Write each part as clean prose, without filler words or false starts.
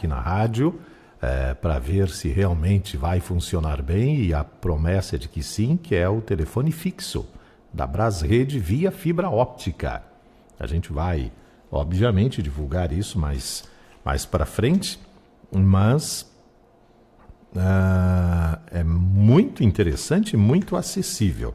aqui na rádio para ver se realmente vai funcionar bem, e a promessa é de que sim, que é o telefone fixo da Brasrede via fibra óptica. A gente vai, obviamente, divulgar isso mais para frente, mas é muito interessante, muito acessível.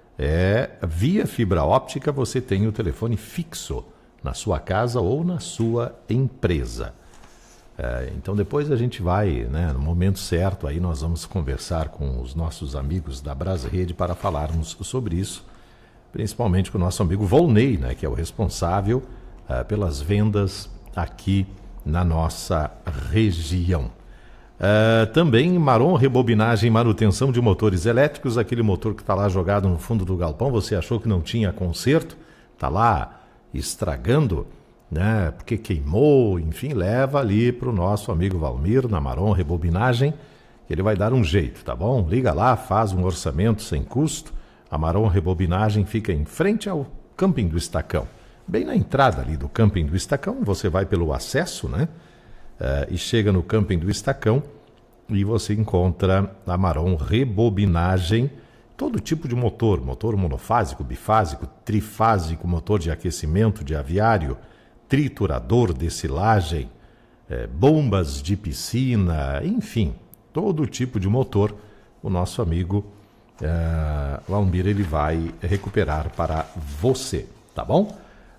Via fibra óptica você tem o telefone fixo na sua casa ou na sua empresa. Então depois a gente vai, no momento certo, aí nós vamos conversar com os nossos amigos da Brasrede para falarmos sobre isso, principalmente com o nosso amigo Volney, que é o responsável pelas vendas aqui na nossa região. Também Maron Rebobinagem e Manutenção de Motores Elétricos, aquele motor que está lá jogado no fundo do galpão, você achou que não tinha conserto, está lá estragando, porque queimou, enfim, leva ali para o nosso amigo Valmir, na Maron Rebobinagem, que ele vai dar um jeito, tá bom? Liga lá, faz um orçamento sem custo. A Maron Rebobinagem fica em frente ao Camping do Estacão. Bem na entrada ali do Camping do Estacão, você vai pelo acesso, e chega no Camping do Estacão e você encontra a Maron Rebobinagem, todo tipo de motor monofásico, bifásico, trifásico, motor de aquecimento de aviário, triturador de silagem, bombas de piscina, enfim, todo tipo de motor. O nosso amigo Valmir, ele vai recuperar para você, tá bom?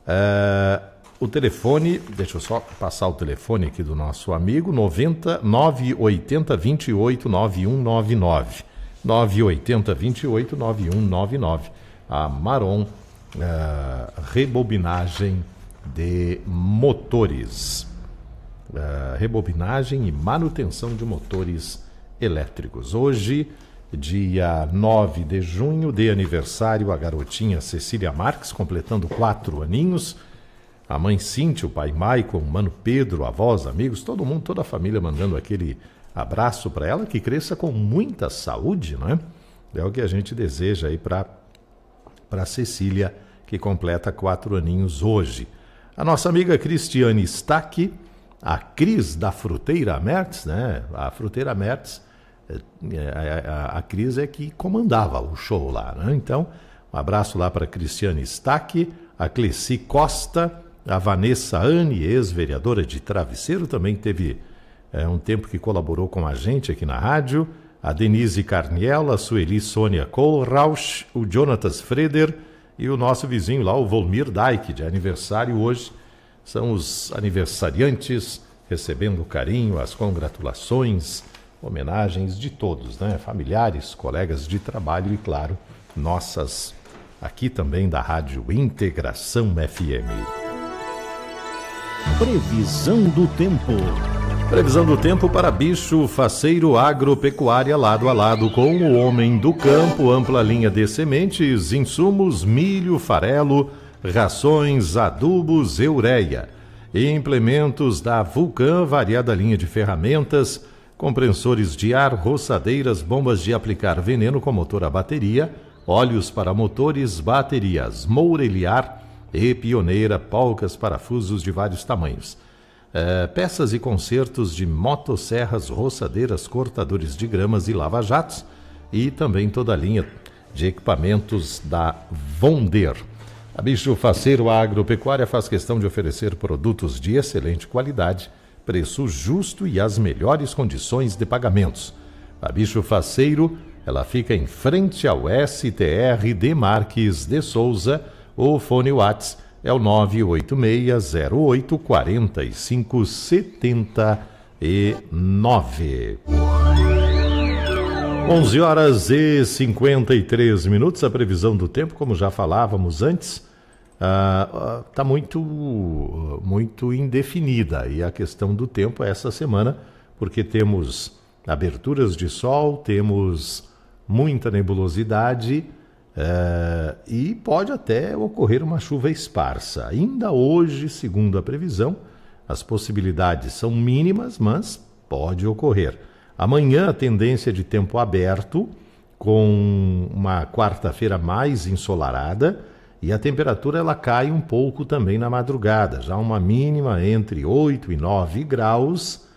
O telefone, deixa eu só passar o telefone aqui do nosso amigo, 980 28 9199. 980 28 9199. A Maron Rebobinagem de Motores. Rebobinagem e manutenção de motores elétricos. Hoje, dia 9 de junho, de aniversário a garotinha Cecília Marques, completando 4 aninhos. A mãe Cíntia, o pai Maicon, o mano Pedro, avós, amigos, todo mundo, toda a família mandando aquele abraço para ela, que cresça com muita saúde, É o que a gente deseja aí para Cecília, que completa 4 aninhos hoje. A nossa amiga Cristiane Stack, a Cris da Fruteira Mertz, A Fruteira Mertz, a Cris é que comandava o show lá, Então, um abraço lá para Cristiane Stack, a Cleci Costa, a Vanessa Anne, ex-vereadora de Travesseiro, também teve um tempo que colaborou com a gente aqui na rádio, a Denise Carniel, a Sueli Sônia Kohlrausch, o Jonatas Freder e o nosso vizinho lá, o Volmir Daik, de aniversário hoje. São os aniversariantes recebendo o carinho, as congratulações, homenagens de todos, Familiares, colegas de trabalho e, claro, nossas aqui também da Rádio Integração FM. Previsão do tempo. Previsão do tempo para Bicho Faceiro Agropecuária, lado a lado com o homem do campo, ampla linha de sementes, insumos, milho, farelo, rações, adubos, ureia. Implementos da Vulcan, variada linha de ferramentas, compressores de ar, roçadeiras, bombas de aplicar veneno com motor a bateria, óleos para motores, baterias, Moureliar e Pioneira, polcas, parafusos de vários tamanhos. Peças e consertos de motosserras, roçadeiras, cortadores de gramas e lava-jatos, e também toda a linha de equipamentos da Vonder. A Bicho Faceiro Agropecuária faz questão de oferecer produtos de excelente qualidade, preço justo e as melhores condições de pagamentos. A Bicho Faceiro, ela fica em frente ao STR de Marques de Souza. O fone WhatsApp é o 986084579. 11 horas e 53 minutos. A previsão do tempo, como já falávamos antes, está muito indefinida. E a questão do tempo é essa semana, porque temos aberturas de sol, temos muita nebulosidade, e pode até ocorrer uma chuva esparsa. Ainda hoje, segundo a previsão, as possibilidades são mínimas, mas pode ocorrer. Amanhã a tendência de tempo aberto, com uma quarta-feira mais ensolarada, e a temperatura ela cai um pouco também na madrugada, já uma mínima entre 8 e 9 graus,